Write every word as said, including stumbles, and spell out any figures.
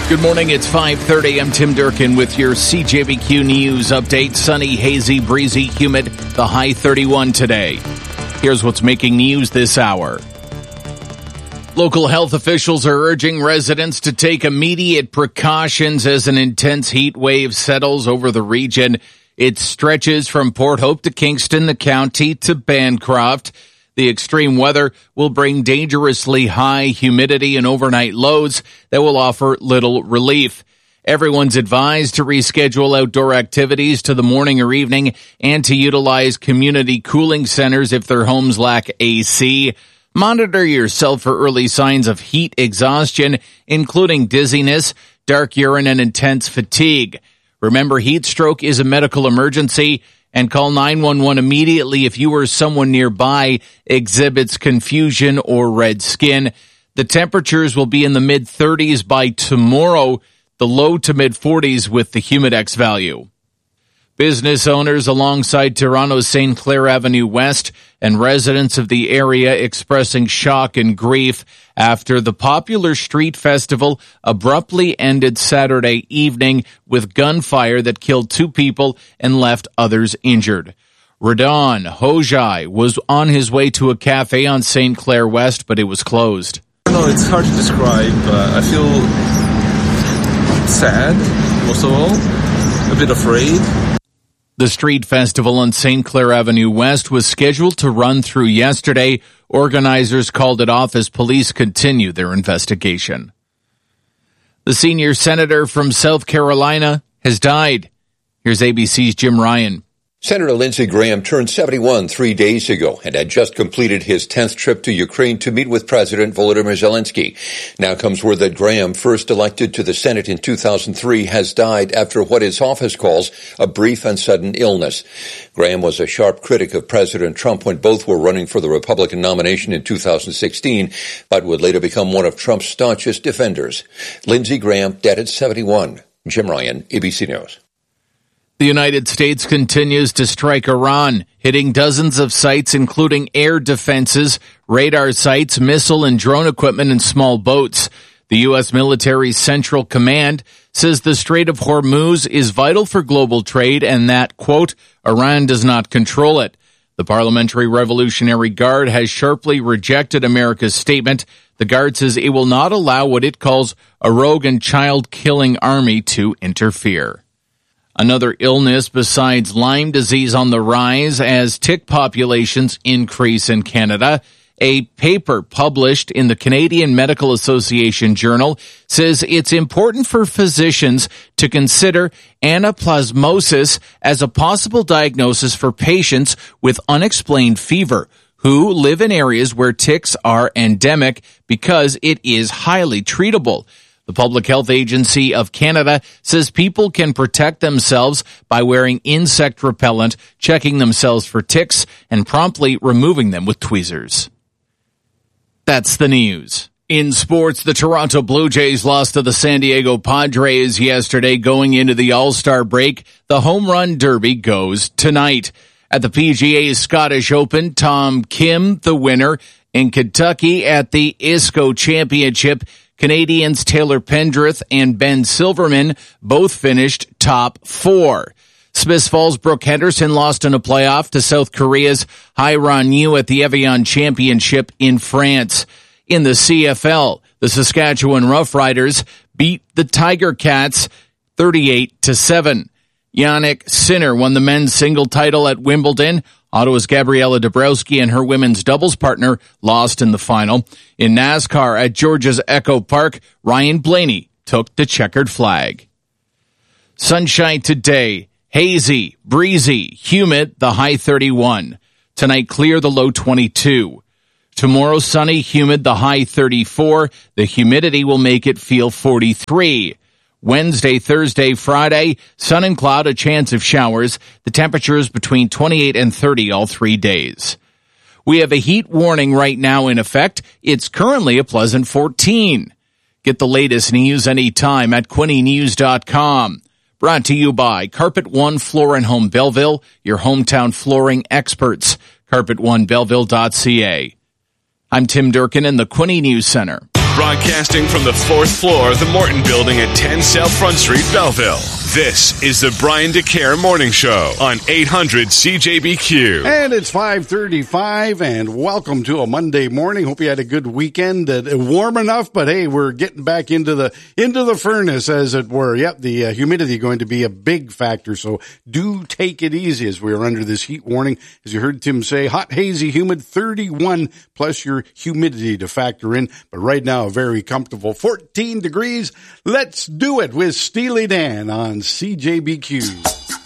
Good morning, it's five thirty. I'm Tim Durkin with your C J B Q News update. Sunny, hazy, breezy, humid, the high thirty-one today. Here's what's making news this hour. Local health officials are urging residents to take immediate precautions as an intense heat wave settles over the region. It stretches from Port Hope to Kingston, the county, to Bancroft. The extreme weather will bring dangerously high humidity and overnight lows that will offer little relief. Everyone's advised to reschedule outdoor activities to the morning or evening and to utilize community cooling centers if their homes lack A C. Monitor yourself for early signs of heat exhaustion, including dizziness, dark urine, and intense fatigue. Remember, heat stroke is a medical emergency, and call nine one one immediately if you or someone nearby exhibits confusion or red skin. The temperatures will be in the mid thirties by tomorrow, the low to mid forties with the Humidex value. Business owners alongside Toronto's Saint Clair Avenue West and residents of the area expressing shock and grief after the popular street festival abruptly ended Saturday evening with gunfire that killed two people and left others injured. Radon Hojai was on his way to a cafe on Saint Clair West, but it was closed. I don't know, it's hard to describe. Uh, I feel sad, most of all, a bit afraid. The street festival on Saint Clair Avenue West was scheduled to run through yesterday. Organizers called it off as police continue their investigation. The senior senator from South Carolina has died. Here's A B C's Jim Ryan. Senator Lindsey Graham turned seventy-one three days ago and had just completed his tenth trip to Ukraine to meet with President Volodymyr Zelensky. Now comes word that Graham, first elected to the Senate in two thousand three, has died after what his office calls a brief and sudden illness. Graham was a sharp critic of President Trump when both were running for the Republican nomination in two thousand sixteen, but would later become one of Trump's staunchest defenders. Lindsey Graham, dead at seventy-one. Jim Ryan, A B C News. The United States continues to strike Iran, hitting dozens of sites, including air defenses, radar sites, missile and drone equipment, and small boats. The U S military's Central Command says the Strait of Hormuz is vital for global trade and that, quote, Iran does not control it. The Parliamentary Revolutionary Guard has sharply rejected America's statement. The Guard says it will not allow what it calls a rogue and child-killing army to interfere. Another illness besides Lyme disease on the rise as tick populations increase in Canada. A paper published in the Canadian Medical Association Journal says it's important for physicians to consider anaplasmosis as a possible diagnosis for patients with unexplained fever who live in areas where ticks are endemic because it is highly treatable. The Public Health Agency of Canada says people can protect themselves by wearing insect repellent, checking themselves for ticks, and promptly removing them with tweezers. That's the news. In sports, the Toronto Blue Jays lost to the San Diego Padres yesterday going into the All-Star break. The Home Run Derby goes tonight. At the P G A's Scottish Open, Tom Kim, the winner. In Kentucky at the I S C O Championship, Canadians Taylor Pendrith and Ben Silverman both finished top four. Smiths Falls' Brooke Henderson lost in a playoff to South Korea's Hairan Yu at the Evian Championship in France. In the C F L, the Saskatchewan Roughriders beat the Tiger Cats thirty-eight to seven. Yannick Sinner won the men's single title at Wimbledon. Ottawa's Gabriela Dabrowski and her women's doubles partner lost in the final. In NASCAR at Georgia's Echo Park, Ryan Blaney took the checkered flag. Sunshine today, hazy, breezy, humid, the high thirty-one. Tonight clear, the low twenty-two. Tomorrow sunny, humid, the high thirty-four. The humidity will make it feel forty-three. Wednesday, Thursday, Friday, sun and cloud, a chance of showers. The temperature is between twenty-eight and thirty all three days. We have a heat warning right now in effect. It's currently a pleasant fourteen. Get the latest news anytime at Quinny News dot com. Brought to you by Carpet One Floor and Home Belleville, your hometown flooring experts. carpet one belleville dot c a. I'm Tim Durkin in the Quinny News Center. Broadcasting from the fourth floor of the Morton Building at ten South Front Street, Belleville. This is the Brian DeCare Morning Show on eight hundred C J B Q. And it's five thirty-five, and welcome to a Monday morning. Hope you had a good weekend. Uh, warm enough, but hey, we're getting back into the into the furnace, as it were. Yep, the uh, humidity going to be a big factor, so do take it easy as we are under this heat warning. As you heard Tim say, hot, hazy, humid, thirty-one plus your humidity to factor in. But right now, very comfortable, fourteen degrees. Let's do it with Steely Dan on C J B Q.